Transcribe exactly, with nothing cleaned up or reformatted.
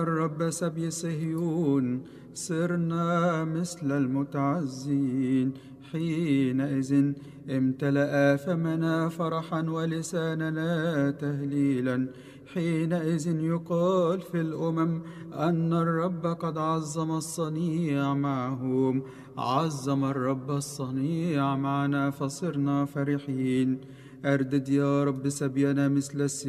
الرب سبي صهيون صرنا مثل المتعزين. حينئذ امتلأ فمنا فرحا ولساننا تهليلا. حينئذ يقال في الأمم أن الرب قد عظم الصنيع معهم. عظم الرب الصنيع معنا فصرنا فرحين. أردد يا رب سبينا مثل السيل